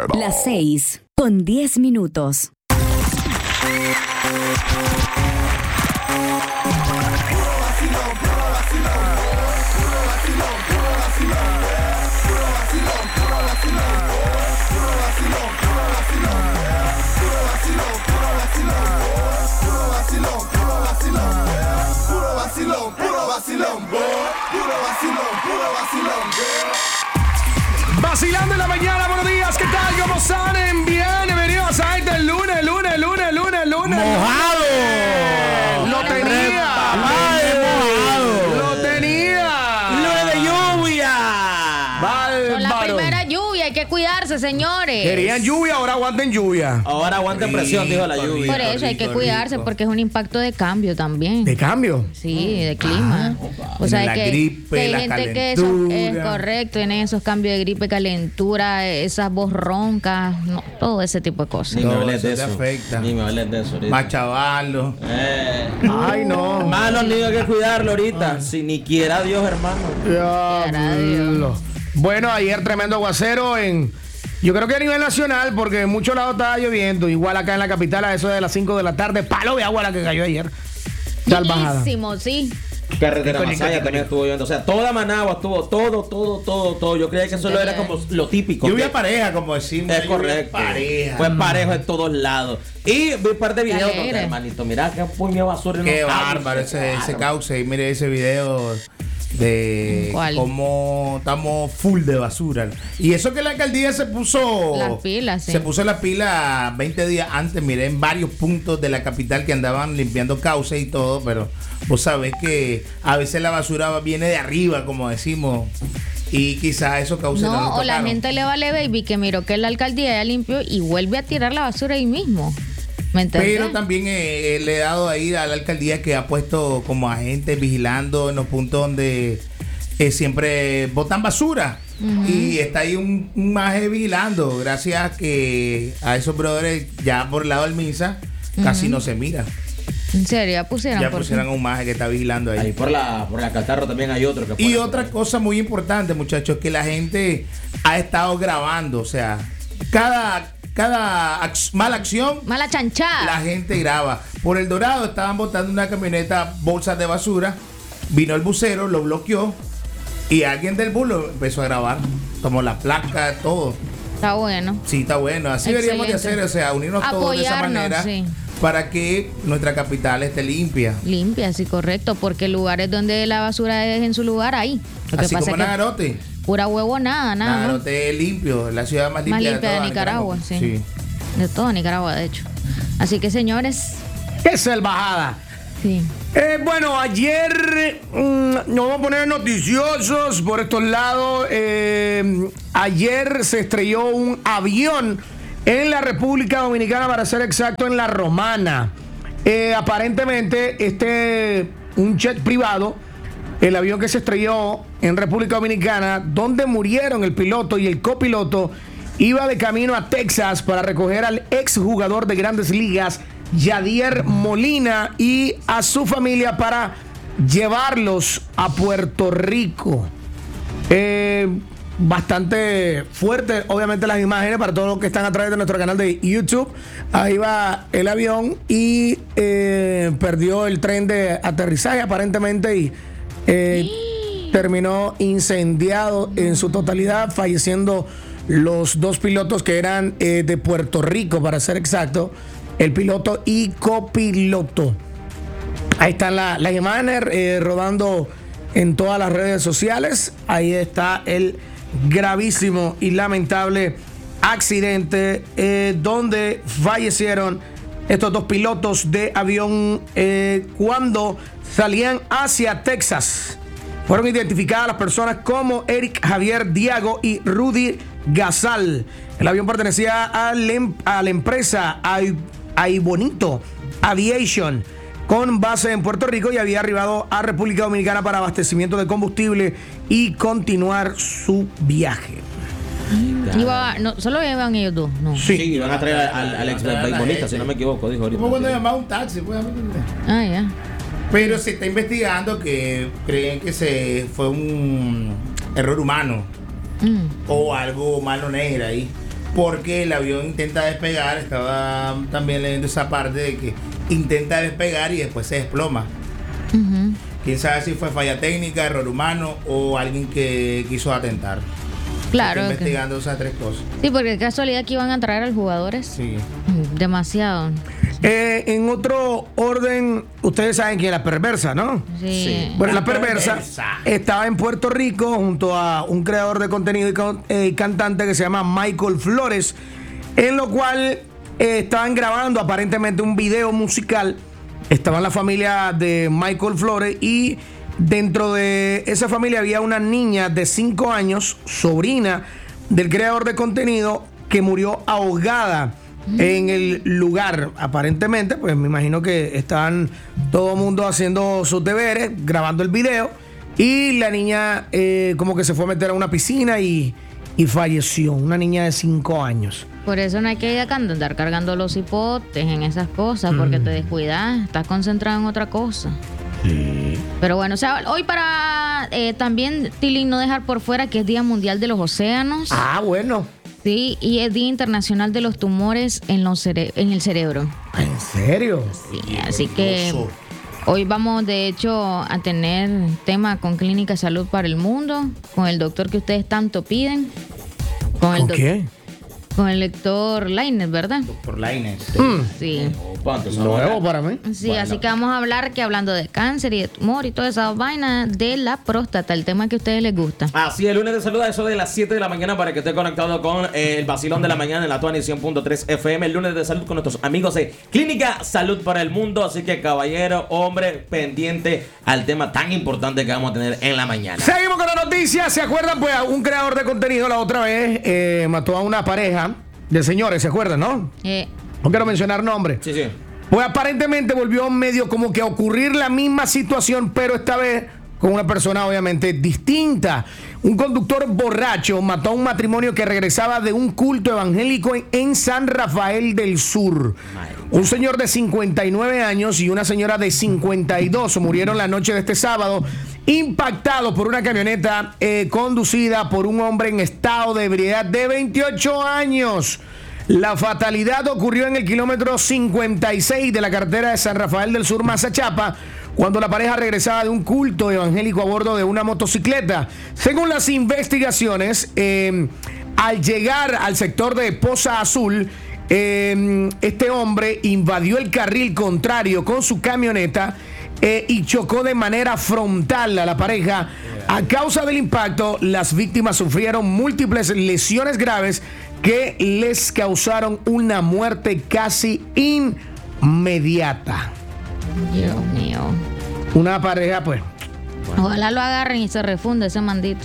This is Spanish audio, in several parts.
Las 6:10. Vacilando en la mañana, buenos días, ¿qué tal? ¿Cómo están? Bienvenidos a este lunes. ¡Mojado! ¡Lo tenía! ¡Lunes de lluvia! Con la primera lluvia, hay que cuidarse, señores. Querían lluvia, ahora aguanten lluvia. Ahora aguanten presión, dijo la lluvia. Por eso hay que cuidarse, porque es un impacto de cambio también. ¿De cambio? Sí, de clima. O sea, la que gripe, hay la gente que es correcto, tienen esos cambios de gripe, calentura, esas voz roncas, no, todo ese tipo de cosas. Ni me hables de te eso. afecta. Ni me hables de eso ahorita. Más chavalos. Ay, no. Más los niños hay que cuidarlo ahorita. Si ni quiera Dios, hermano. Diablo. Bueno, ayer tremendo aguacero yo creo que a nivel nacional, porque en muchos lados estaba lloviendo. Igual acá en la capital, a eso de las 5 de la tarde, palo de agua la que cayó ayer. Salvajada. Buenísimo, sí. Carretera Masaya también estuvo lloviendo. O sea, toda Managua estuvo todo. Yo creía que eso era como lo típico. Lluvia pareja, como decimos. Es correcto. Pareja. Fue parejo en todos lados. Y vi un par de videos alegre. donde, hermanito, mira qué puño de basura. en Qué los bárbaro cauces. ese cauce. Y mire ese video de ¿Cuál? cómo estamos full de basura. Y eso que la alcaldía se puso Las pilas, sí. Se puso las pilas 20 días antes. Miré en varios puntos de la capital que andaban limpiando cauces y todo, pero vos sabés que a veces la basura viene de arriba, como decimos, y quizás eso causa No, o la gente le vale baby que miró que la alcaldía ya limpió y vuelve a tirar la basura ahí mismo. ¿Me entiendes? Pero también le he dado ahí a la alcaldía que ha puesto como agentes vigilando en los puntos donde siempre botan basura. Y está ahí un maje vigilando. Gracias que a esos brothers ya por el lado del Minsa casi no se mira. En serio, ya pusieron. Ya por pusieron fin. a un maje que está vigilando ahí. Ahí por la Catarro también hay otro. Que Y puede otra ser. cosa muy importante, muchachos, que la gente ha estado grabando. O sea, cada mala acción, Mala chanchada. la gente graba. Por El Dorado estaban botando una camioneta bolsas de basura. Vino el bucero, lo bloqueó. Y alguien del bus lo empezó a grabar. Tomó la placa, todo. Está bueno. Sí, está bueno. Así deberíamos de hacer, o sea, unirnos todos de esa Apoyarnos, manera. sí. Para que nuestra capital esté limpia. Limpia, sí, correcto. Porque lugares donde la basura es en su lugar, ahí. Lo que Así pasa como es que Nagarote. pura huevo, nada. Nagarote es limpio, la ciudad más limpia, limpia de toda Nicaragua, sí. De todo Nicaragua, de hecho. Así que, señores, ¡Qué salvajada! sí. Bueno, ayer nos vamos a poner noticiosos por estos lados. Ayer se estrelló un avión en la República Dominicana, para ser exacto, en La Romana. Aparentemente, un jet privado, el avión que se estrelló en República Dominicana, donde murieron el piloto y el copiloto, iba de camino a Texas para recoger al exjugador de Grandes Ligas, Yadier Molina, y a su familia para llevarlos a Puerto Rico. Bastante fuerte, obviamente, las imágenes para todos los que están a través de nuestro canal de YouTube. Ahí va el avión y perdió el tren de aterrizaje aparentemente y terminó incendiado en su totalidad, falleciendo los dos pilotos que eran de Puerto Rico, para ser exacto, el piloto y copiloto. Ahí están las imágenes rodando en todas las redes sociales. Ahí está el gravísimo y lamentable accidente donde fallecieron estos dos pilotos de avión cuando salían hacia Texas. Fueron identificadas las personas como Eric Javier Diago y Rudy Gasal. El avión pertenecía a la empresa Aibonito Aviation, con base en Puerto Rico, y había arribado a República Dominicana para abastecimiento de combustible y continuar su viaje. Solo iban ellos dos, ¿no? Sí, van a traer al ex beisbolista, si no me equivoco, dijo ahorita. Como cuando llamaba un taxi, pues, Ah, ya. pero se está investigando que creen que fue un error humano o algo malo negra ahí. porque el avión intenta despegar. Estaba también leyendo esa parte de que intenta despegar y después se desploma. Quién sabe si fue falla técnica, error humano o alguien que quiso atentar. Claro. Estoy investigando esas tres cosas. Sí, porque qué casualidad que iban a traer a los jugadores. Sí. Demasiado. En otro orden, ustedes saben que es la perversa, ¿no? Sí. Bueno, la perversa estaba en Puerto Rico junto a un creador de contenido y cantante que se llama Michael Flores, en lo cual estaban grabando aparentemente un video musical. Estaba la familia de Michael Flores y dentro de esa familia había una niña de 5 años, sobrina del creador de contenido, que murió ahogada en el lugar. Aparentemente, pues me imagino que estaban todo el mundo haciendo sus deberes, grabando el video, y la niña como que se fue a meter a una piscina y falleció. Una niña de 5 años. Por eso no hay que andar cargando los hipotes en esas cosas, porque te descuidas, estás concentrado en otra cosa. Sí. Pero bueno, o sea, hoy para también, Tilín, no dejar por fuera que es Día Mundial de los Océanos. Ah, bueno. Sí, y es Día Internacional de los Tumores en el cerebro. ¿En serio? Sí, así que hoy vamos, de hecho, a tener tema con Clínica Salud para el Mundo, con el doctor que ustedes tanto piden. ¿Con qué? Con el doctor Lainez, ¿verdad? Doctor Lainez. Sí. Nuevo para mí. Sí, bueno. Así que vamos a hablar hablando de cáncer y de tumor y toda esa vaina de la próstata, el tema que a ustedes les gusta. Así, el lunes de salud a eso de las 7 de la mañana para que esté conectado con el vacilón de la mañana en la Tuani 100.3 FM. El lunes de salud con nuestros amigos de Clínica Salud para el Mundo. Así que, caballero, hombre, pendiente al tema tan importante que vamos a tener en la mañana. Seguimos con la noticia. ¿Se acuerdan? Pues un creador de contenido la otra vez mató a una pareja de señores, ¿se acuerdan, no? No quiero mencionar nombres. Sí, sí. Pues aparentemente volvió medio como que a ocurrir la misma situación, pero esta vez con una persona obviamente distinta. Un conductor borracho mató a un matrimonio que regresaba de un culto evangélico en San Rafael del Sur. Un señor de 59 años y una señora de 52 murieron la noche de este sábado, impactados por una camioneta conducida por un hombre en estado de ebriedad de 28 años. La fatalidad ocurrió en el kilómetro 56 de la carretera de San Rafael del Sur, Mazachapa, cuando la pareja regresaba de un culto evangélico a bordo de una motocicleta. Según las investigaciones, al llegar al sector de Poza Azul, este hombre invadió el carril contrario con su camioneta y chocó de manera frontal a la pareja. A causa del impacto, las víctimas sufrieron múltiples lesiones graves que les causaron una muerte casi inmediata. Dios mío. Una pareja, pues. Ojalá lo agarren y se refunde ese mandito.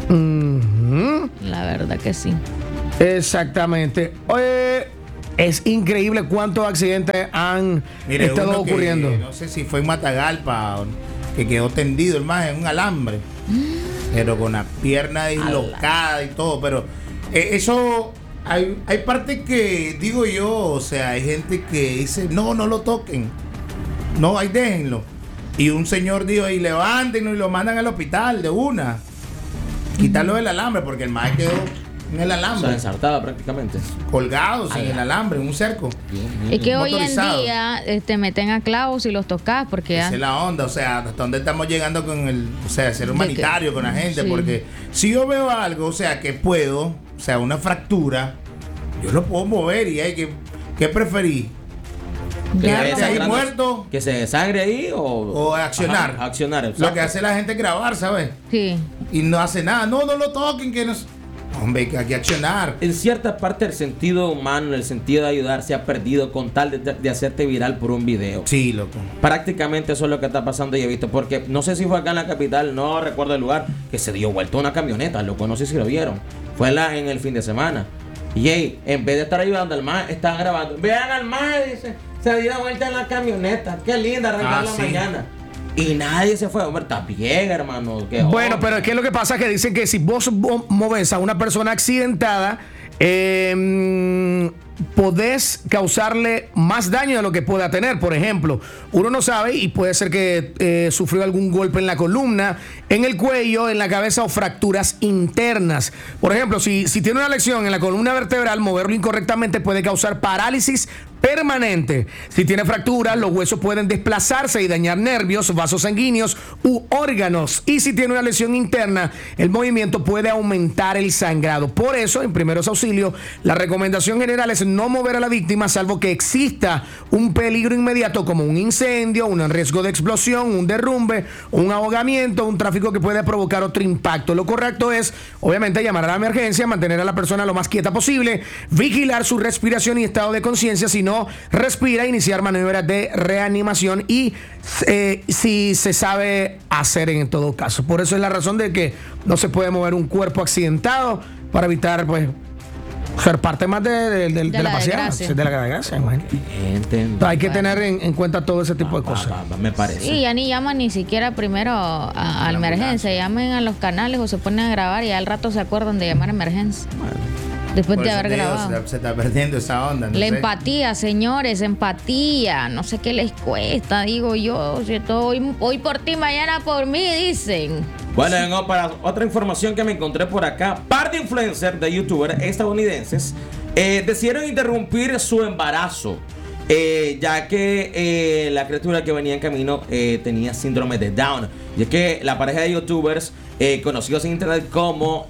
La verdad que sí. Exactamente. Oye, es increíble cuántos accidentes han estado ocurriendo. No sé si fue en Matagalpa, que quedó tendido el más en un alambre, pero con la pierna dislocada y todo. Pero eso, hay parte que digo yo, o sea, hay gente que dice, no lo toquen, no, ahí déjenlo. Y un señor dijo, y levántenlo y lo mandan al hospital de una. Quitarlo del alambre, porque el más quedó en el alambre. O sea, ensartada prácticamente. Colgados en el alambre, en un cerco. Es que hoy en día te meten a clavos y los tocas porque... Esa es la onda, o sea, hasta dónde estamos llegando con el, o sea, ser humanitario con la gente, sí. Porque si yo veo algo, o sea, que puedo, o sea, una fractura, yo lo puedo mover y hay ¿qué preferí? ¿Quedarse ahí muerto? ¿Que se desangre ahí o accionar? Ajá, accionar, exacto. Lo que hace la gente es grabar, ¿sabes? Sí. Y no hace nada. No lo toquen, que no... Hombre, que hay que accionar. En cierta parte el sentido humano, el sentido de ayudar se ha perdido con tal de hacerte viral por un video. Sí, loco. Prácticamente eso es lo que está pasando y he visto. Porque no sé si fue acá en la capital, no recuerdo el lugar, que se dio vuelta una camioneta, loco, no sé si lo vieron. Fue en el fin de semana. Y hey, en vez de estar ayudando al mar, estaban grabando. Vean al mar, dice, se dio vuelta en la camioneta. Qué linda, arrancar la mañana. Y nadie se fue. Hombre, está bien, hermano. Bueno, pero es que lo que pasa es que dicen que si vos moves a una persona accidentada, podés causarle más daño de lo que pueda tener. Por ejemplo, uno no sabe y puede ser que sufrió algún golpe en la columna, en el cuello, en la cabeza o fracturas internas. Por ejemplo, si tiene una lesión en la columna vertebral, moverlo incorrectamente puede causar parálisis permanente. Si tiene fracturas, los huesos pueden desplazarse y dañar nervios, vasos sanguíneos u órganos. Y si tiene una lesión interna, el movimiento puede aumentar el sangrado. Por eso, en primeros auxilios, la recomendación general es no mover a la víctima salvo que exista un peligro inmediato como un incendio, un riesgo de explosión, un derrumbe, un ahogamiento, un tráfico que puede provocar otro impacto. Lo correcto es, obviamente, llamar a la emergencia, mantener a la persona lo más quieta posible, vigilar su respiración y estado de conciencia. Si no respira, iniciar maniobras de reanimación y si se sabe hacer en todo caso. Por eso es la razón de que no se puede mover un cuerpo accidentado para evitar, pues, ser parte más de la pasión, de la desgracia. Hay que tener en cuenta todo ese tipo de cosas. Me parece. Sí, ya ni llaman ni siquiera primero a emergencia, llamen a los canales o se ponen a grabar y al rato se acuerdan de llamar a emergencia. Después de haber grabado. Se está perdiendo esa onda. La empatía, señores, empatía. No sé qué les cuesta, digo yo. ¿Cierto? Hoy por ti, mañana por mí, dicen. Bueno, vengo para otra información que me encontré por acá. Par de influencers de youtubers estadounidenses decidieron interrumpir su embarazo. Ya que la criatura que venía en camino tenía síndrome de Down. Y es que la pareja de youtubers conocidos en internet como,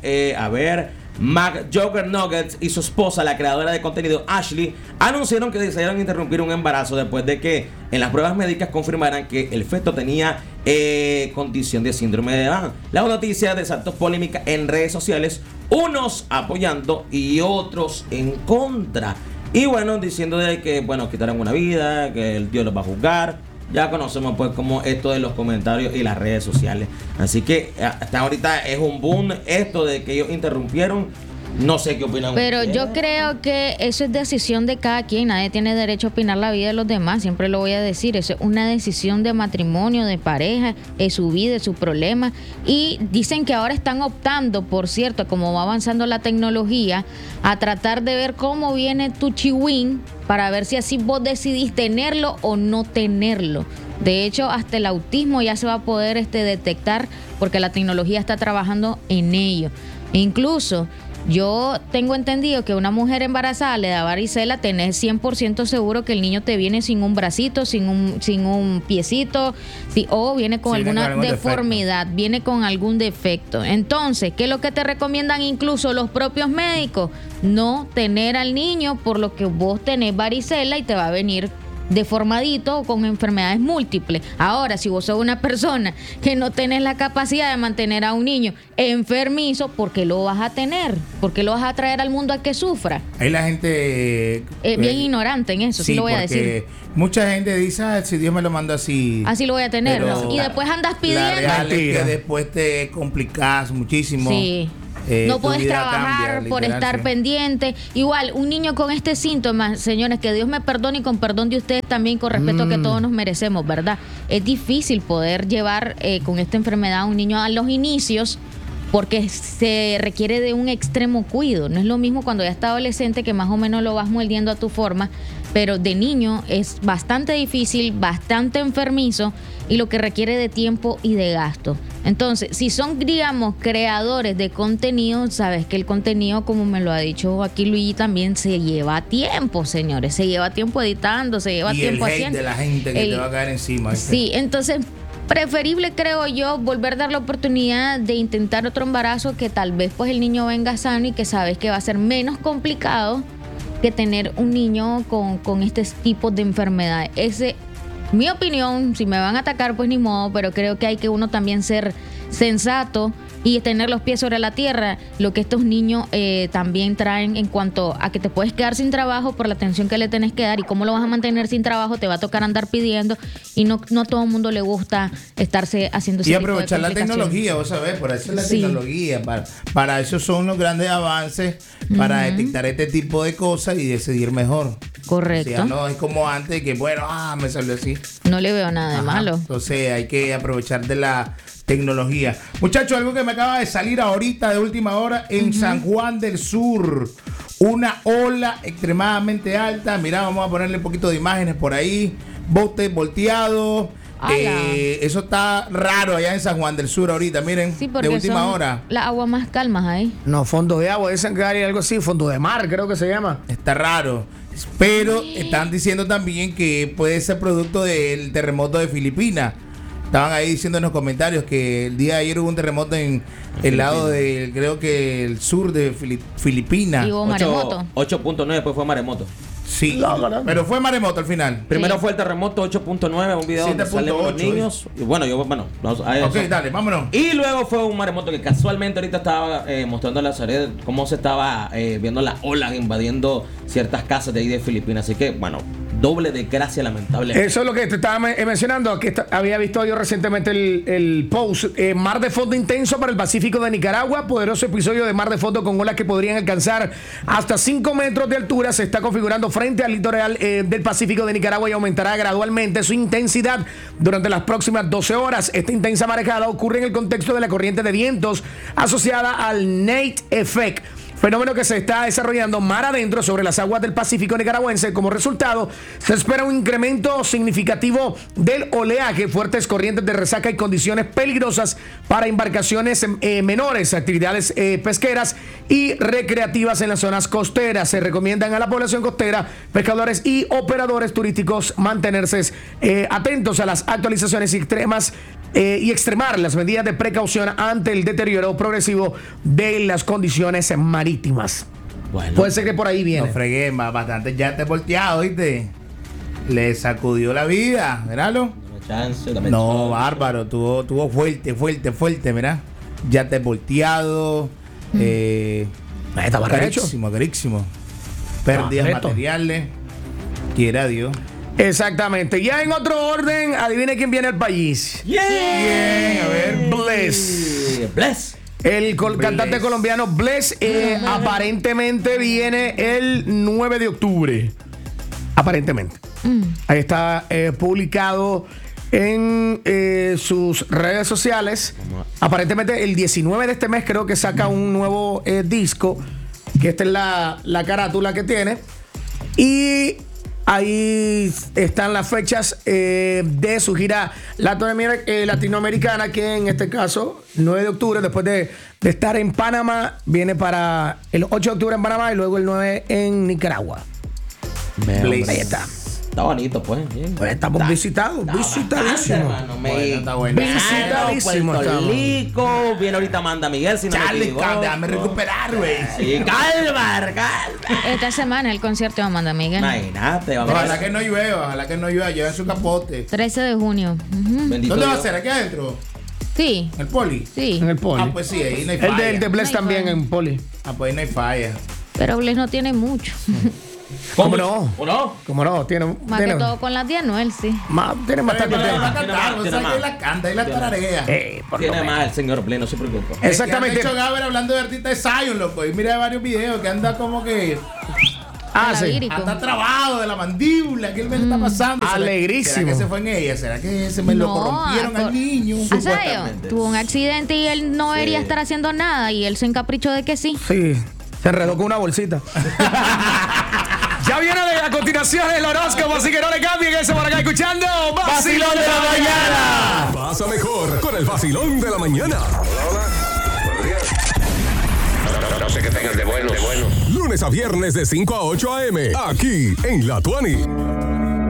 McJuggerNuggets y su esposa, la creadora de contenido Ashley, anunciaron que decidieron interrumpir un embarazo después de que en las pruebas médicas confirmaran que el feto tenía condición de síndrome de Down. La noticia desató polémica en redes sociales, unos apoyando y otros en contra. Y bueno, diciendo de que, bueno, quitaron una vida, que el Dios los va a juzgar. Ya conocemos pues como esto de los comentarios y las redes sociales. Así que hasta ahorita es un boom esto de que ellos interrumpieron. No sé qué opinan. Pero ustedes. yo creo que eso es decisión de cada quien. Nadie tiene derecho a opinar la vida de los demás. Siempre lo voy a decir. Eso es una decisión de matrimonio, de pareja, es su vida, es su problema. Y dicen que ahora están optando, por cierto, como va avanzando la tecnología, a tratar de ver cómo viene tu chihuín para ver si así vos decidís tenerlo o no tenerlo. De hecho, hasta el autismo ya se va a poder detectar porque la tecnología está trabajando en ello. E incluso yo tengo entendido que una mujer embarazada le da varicela, tenés 100% seguro que el niño te viene sin un bracito, sin un piecito, o viene con alguna deformidad, viene con algún defecto. Entonces, ¿qué es lo que te recomiendan incluso los propios médicos? No tener al niño por lo que vos tenés varicela y te va a venir deformadito o con enfermedades múltiples. Ahora, si vos sos una persona que no tenés la capacidad de mantener a un niño enfermizo, ¿por qué lo vas a tener? ¿Por qué lo vas a traer al mundo a que sufra? Ahí la gente bien ignorante en eso, sí lo voy a decir. Mucha gente dice, si Dios me lo manda así lo voy a tener, ¿no? Y después andas pidiendo. La real es que después te complicas muchísimo. Sí. No puedes trabajar cambia, por estar pendiente. Igual, un niño con este síntoma, señores, que Dios me perdone y con perdón de ustedes también, con respeto que todos nos merecemos, ¿verdad? Es difícil poder llevar con esta enfermedad a un niño a los inicios porque se requiere de un extremo cuidado. No es lo mismo cuando ya está adolescente, que más o menos lo vas moldeando a tu forma, pero de niño es bastante difícil, bastante enfermizo y lo que requiere de tiempo y de gasto. Entonces, si son, digamos, creadores de contenido, sabes que el contenido, como me lo ha dicho aquí Luigi, también se lleva tiempo, señores. Se lleva tiempo editando, se lleva tiempo haciendo. Y el hate de la gente que te va a caer encima. Sí, entonces, preferible, creo yo, volver a dar la oportunidad de intentar otro embarazo que tal vez pues el niño venga sano y que sabes que va a ser menos complicado que tener un niño con este tipo de enfermedades. Mi opinión, si me van a atacar, pues ni modo, pero creo que hay que uno también ser sensato y tener los pies sobre la tierra, lo que estos niños también traen en cuanto a que te puedes quedar sin trabajo por la atención que le tenés que dar, y cómo lo vas a mantener sin trabajo, te va a tocar andar pidiendo, y no a todo el mundo le gusta estarse haciendo ese y tipo de aprovechar la tecnología, vos sabés, por eso es la tecnología, para eso son los grandes avances, para detectar este tipo de cosas y decidir mejor. Correcto. O sea, no es como antes que, bueno, me salió así. No le veo nada de malo. Entonces hay que aprovechar de la tecnología. Muchachos, algo que me acaba de salir ahorita de última hora en San Juan del Sur. una ola extremadamente alta. Mira, vamos a ponerle un poquito de imágenes por ahí. Botes volteados. Eso está raro allá en San Juan del Sur ahorita, miren, Sí, de porque última son hora. las aguas más calmas ahí. No, fondo de agua, dicen que hay algo así, fondo de mar, creo que se llama. Está raro. Pero están diciendo también que puede ser producto del terremoto de Filipinas. Estaban ahí diciendo en los comentarios que el día de ayer hubo un terremoto en el lado del, creo que el sur de Filipinas. Y hubo maremoto. 8.9, después fue maremoto. Sí, No. pero fue maremoto al final. Primero Sí. fue el terremoto 8.9, un video donde salen 7.8, los niños. Y bueno, vamos a eso. Ok, dale, vámonos. Y luego fue un maremoto que casualmente ahorita estaba mostrando a la Zaret cómo se estaba viendo las olas invadiendo ciertas casas de ahí de Filipinas. Así que, bueno, doble desgracia lamentable. Eso es lo que te estaba mencionando. Que había visto yo recientemente el post. Mar de fondo intenso para el Pacífico de Nicaragua. Poderoso episodio de mar de fondo con olas que podrían alcanzar hasta 5 metros de altura. Se está configurando frente al litoral del Pacífico de Nicaragua y aumentará gradualmente su intensidad durante las próximas 12 horas. Esta intensa marejada ocurre en el contexto de la corriente de vientos asociada al Nate Effect, fenómeno que se está desarrollando mar adentro sobre las aguas del Pacífico nicaragüense. Como resultado, se espera un incremento significativo del oleaje, fuertes corrientes de resaca y condiciones peligrosas para embarcaciones menores, actividades pesqueras y recreativas en las zonas costeras. Se recomiendan a la población costera, pescadores y operadores turísticos mantenerse atentos a las actualizaciones extremas y extremar las medidas de precaución ante el deterioro progresivo de las condiciones marítimas. Bueno, Puede ser que por ahí viene. No fregué, bastante ya te volteado, ¿viste? Le sacudió la vida, míralo. chance, dame No, chance. bárbaro, tuvo fuerte, mira. Ya te volteado. Estaba recho. Carísimo. Pérdidas Reto. materiales. Quiera Dios. Exactamente. Ya en otro orden, adivine quién viene al país. Bien, a ver. Bless. Bless. El cantante colombiano Bless aparentemente viene el 9 de octubre. Aparentemente. Ahí está publicado en sus redes sociales. Aparentemente el 19 de este mes creo que saca un nuevo disco. Que esta es la carátula que tiene. Y ahí están las fechas de su gira latinoamericana, que en este caso, 9 de octubre, después de estar en Panamá, viene para el 8 de octubre en Panamá y luego el 9 en Nicaragua. Bless. Ahí está. Está bonito, pues. Bien. Pues estamos visitados, visitadísimos. Está bueno. Visitadísimo Puerto estamos. Rico. Viene ahorita Amanda Miguel, si no me Charlie, equivoco. déjame recuperar, güey. Sí, calma. Esta semana el concierto de Amanda Miguel. Imagínate, vamos Ojalá que no llueva, lleven su capote. 13 de junio. Ujú. Bendito ¿Dónde va a Dios. ser? ¿Aquí adentro? Sí, ¿El poli? sí. En el Poli. Ah, pues sí, ahí no hay El falla. de Bless No hay también falla. en Poli. Ah, pues ahí no hay falla. Pero Bless no tiene mucho. ¿Cómo no? ¿O no? ¿Cómo no? Tiene Más que todo con las de Anuel, sí. tiene bastante Pero tiempo. va a cantar, vos Tiene sabés más. que la canta y la tararea. Por lo Tiene menos. más el señor Bless, no se preocupe. Exactamente. Es que anda hecho Gaber hablando de artista de Zion, loco. Y mira varios videos que anda como que Ah, sí. Lírico. anda trabado de la mandíbula. ¿Qué me está pasando? ¿Será- Alegrísimo. ¿Será que se fue en ella? ¿Será que se me lo No, corrompieron al niño? ¿A serio? Supuestamente. Tuvo un accidente y él no debería Sí. estar haciendo nada y él se encaprichó de que sí. Sí, se enredó con una bolsita. Ya viene a continuación el horóscopo, así que no le cambien eso por acá escuchando Vacilón de la Mañana. Pasa mejor con el vacilón de la mañana. No sé qué tengan de bueno. Lunes a viernes de 5 a 8 a.m. Aquí en La Tuani.